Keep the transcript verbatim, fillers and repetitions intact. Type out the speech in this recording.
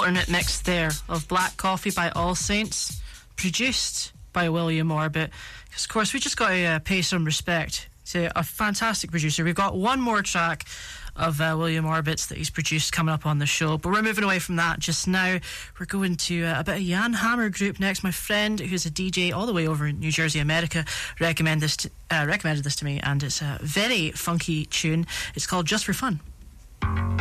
alternate mix there of Black Coffee by All Saints, produced by William Orbit. Because, of course, we just got to uh, pay some respect to a fantastic producer. We've got one more track of uh, William Orbit's that he's produced coming up on the show, but we're moving away from that just now. We're going to uh, a bit of Jan Hammer Group next. My friend, who's a D J all the way over in New Jersey, America, recommend this to, uh, recommended this to me, and it's a very funky tune. It's called Just for Fun.